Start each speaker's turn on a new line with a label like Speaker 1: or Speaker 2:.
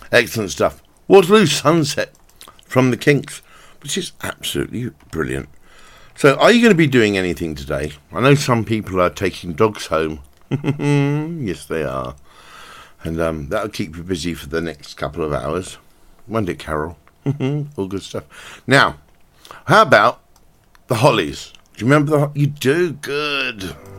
Speaker 1: Excellent stuff. Waterloo Sunset from the Kinks, which is absolutely brilliant. So, are you going to be doing anything today? I know some people are taking dogs home. Yes, they are. And that'll keep you busy for the next couple of hours. Won't it, Carol? All good stuff. Now, how about the Hollies? Do you remember you do? Good.